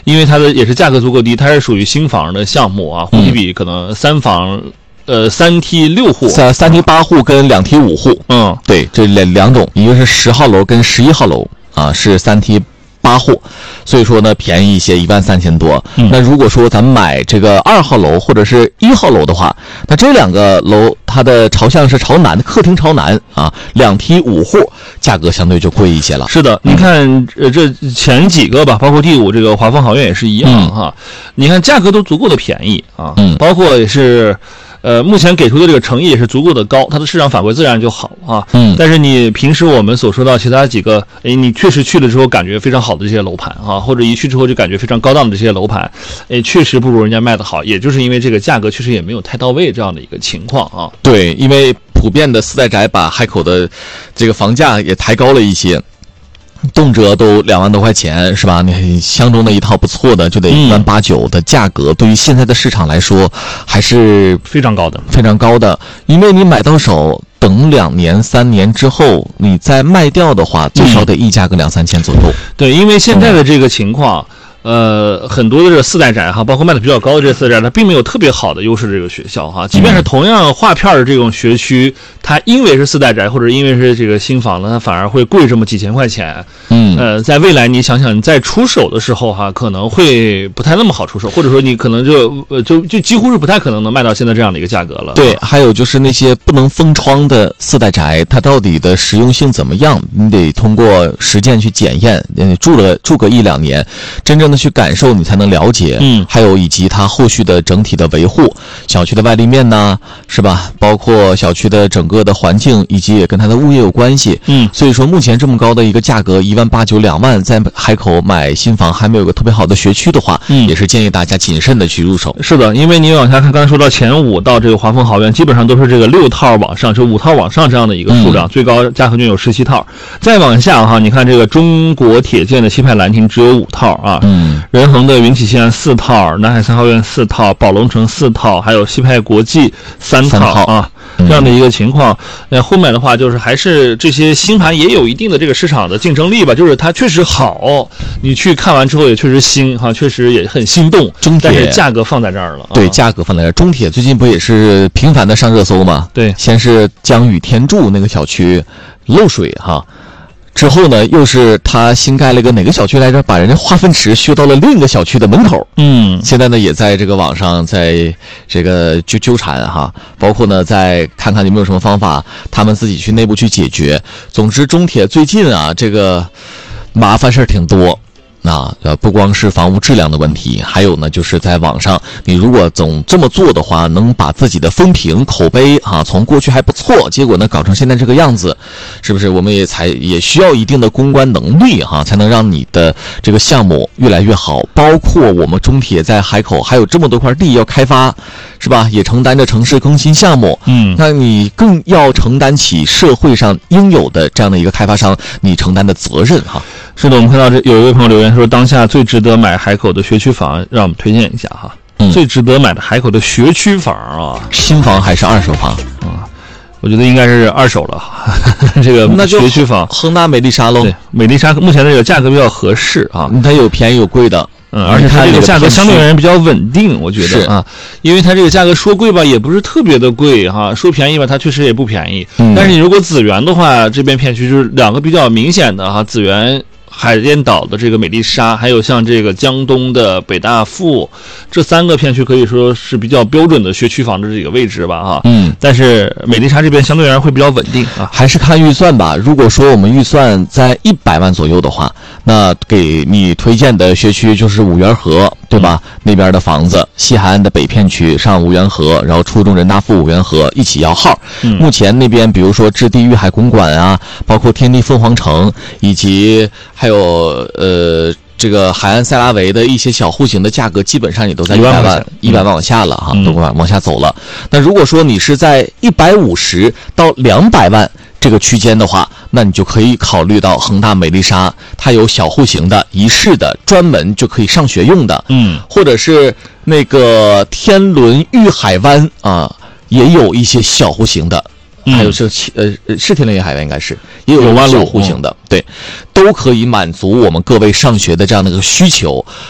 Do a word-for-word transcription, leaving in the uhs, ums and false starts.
因为它的也是价格足够低，它是属于新房的项目啊，户体比可能三房。呃，三梯六户， 三三梯八户跟两梯五户， 嗯， 对，这两两种，一个是十号楼跟十一号楼啊，是三梯八户，所以说呢便宜一些，一万三千多。嗯、那如果说咱们买这个二号楼或者是一号楼的话，那这两个楼它的朝向是朝南，客厅朝南啊，两梯五户，价格相对就贵一些了。 是的，你看呃这前几个吧，包括第五这个华丰好苑也是一样、嗯、哈，你看价格都足够的便宜啊，嗯，包括也是。呃，目前给出的这个诚意也是足够的高，它的市场反馈自然就好啊。嗯，但是你平时我们所说到其他几个，哎，你确实去了之后感觉非常好的这些楼盘啊，或者一去之后就感觉非常高档的这些楼盘，哎，确实不如人家卖的好，也就是因为这个价格确实也没有太到位这样的一个情况啊。 对，因为普遍的四代宅把海口的这个房价也抬高了一些。动辄都两万多块钱是吧？你相中的一套不错的就得一万八九的价格，嗯、对于现在的市场来说还是非常高的， 非常高的。因为你买到手，等两年三年之后，你再卖掉的话，最少得溢价个两三千左右。 对，因为现在的这个情况。嗯呃，很多的这四代宅哈，包括卖的比较高的这四代宅，它并没有特别好的优势这个学校哈。即便是同样划片的这种学区，它因为是四代宅或者因为是这个新房呢，它反而会贵这么几千块钱。嗯，呃，在未来你想想，你在出手的时候哈，可能会不太那么好出手，或者说你可能就呃就就几乎是不太可能能卖到现在这样的一个价格了。 对，还有就是那些不能封窗的四代宅，它到底的实用性怎么样？你得通过实践去检验，嗯，住了住个一两年，真正去感受你才能了解，嗯，还有以及它后续的整体的维护，小区的外立面呢，是吧？包括小区的整个的环境，以及也跟它的物业有关系，嗯，所以说目前这么高的一个价格，一万八九两万，在海口买新房还没有个特别好的学区的话，嗯，也是建议大家谨慎的去入手。 是的，因为你往下看，刚才说到前五到这个华丰好苑，基本上都是这个六套往上，就五套往上这样的一个数量，嗯、最高嘉禾郡有十七套，再往下哈，你看这个中国铁建的西派兰亭只有五套啊，嗯。仁恒的云起西岸四套，南海三号院四套，宝龙城四套，还有西派国际三套啊，这样的一个情况。那后面的话就是还是这些新盘也有一定的这个市场的竞争力吧，就是它确实好，你去看完之后也确实新哈，确实也很心动。中铁，但是价格放在这儿了。 对，价格放在这儿。中铁最近不也是频繁的上热搜吗？ 对， 先是江宇天柱那个小区漏水哈。之后呢，又是他新盖了一个哪个小区来着？把人家化粪池修到了另一个小区的门口。嗯，现在呢也在这个网上在这个纠纠缠哈，包括呢再看看有没有什么方法，他们自己去内部去解决。总之，中铁最近啊这个麻烦事儿挺多。那呃，不光是房屋质量的问题，还有呢，就是在网上，你如果总这么做的话，能把自己的风评、口碑啊，从过去还不错，结果呢，搞成现在这个样子，是不是？我们也才也需要一定的公关能力哈、啊，才能让你的这个项目越来越好。包括我们中铁在海口还有这么多块地要开发，是吧？也承担着城市更新项目，嗯，那你更要承担起社会上应有的这样的一个开发商你承担的责任哈。 是的，我们看到这有一位朋友留言说，当下最值得买海口的学区房，让我们推荐一下哈。嗯，最值得买的海口的学区房啊， 新房还是二手房啊？我觉得应该是二手了。这个那就学区房， 恒大美丽莎喽。 对，美丽莎目前的这个价格比较合适啊， 它有便宜有贵的。 嗯，而且它这个价格相对而言比较稳定，我觉得啊，因为它这个价格说贵吧，也不是特别的贵哈，说便宜吧，它确实也不便宜。嗯，但是你如果紫园的话，这边片区就是两个比较明显的哈，紫园。海淀岛的这个美丽莎，还有像这个江东的北大附，这三个片区可以说是比较标准的学区房的这个位置吧，哈。嗯。但是美丽莎这边相对而言会比较稳定啊， 还是看预算吧。如果说我们预算在一百万左右的话，那给你推荐的学区就是五缘河，对吧？嗯、那边的房子，西海岸的北片区上五缘河，然后初中人大附五缘河一起摇号。嗯。目前那边比如说置地玉海公馆啊，包括天地凤凰城，以及还有呃这个海岸塞拉维的一些小户型的价格，基本上也都在一百万一百万往下了哈，都往往下走了。那如果说你是在一百五十到两百万这个区间的话，那你就可以考虑到恒大美丽莎，它有小户型的、一室的，专门就可以上学用的，嗯，或者是那个天伦玉海湾啊，也有一些小户型的。还有是呃是天伦玉海湾应该是也有小户型的，对，都可以满足我们各位上学的这样的一个需求。